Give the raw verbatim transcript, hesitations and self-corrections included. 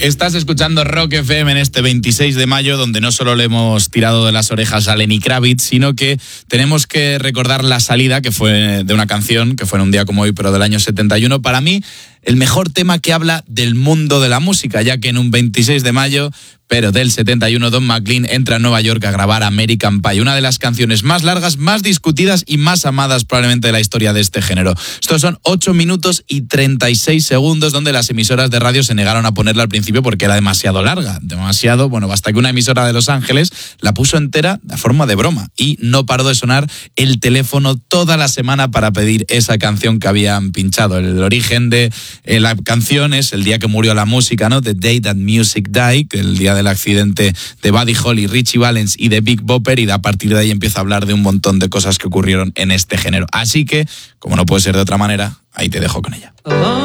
Estás escuchando Rock F M en este veintiséis de mayo, donde no solo le hemos tirado de las orejas a Lenny Kravitz, sino que tenemos que recordar la salida, que fue de una canción, que fue en un día como hoy, pero del año setenta y uno. Para mí, el mejor tema que habla del mundo de la música, ya que en un veintiséis de mayo, pero del setenta y uno, Don McLean entra a Nueva York a grabar American Pie, una de las canciones más largas, más discutidas y más amadas probablemente de la historia de este género. Estos son ocho minutos y treinta y seis segundos, donde las emisoras de radio se negaron a ponerla al principio porque era demasiado larga, demasiado, bueno, hasta que una emisora de Los Ángeles la puso entera a forma de broma y no paró de sonar el teléfono toda la semana para pedir esa canción que habían pinchado. El origen de eh, la canción es el día que murió la música, ¿no? The Day That Music Died, el día de el accidente de Buddy Holly, Richie Valens y de Big Bopper, y a partir de ahí empieza a hablar de un montón de cosas que ocurrieron en este género. Así que, como no puede ser de otra manera, ahí te dejo con ella.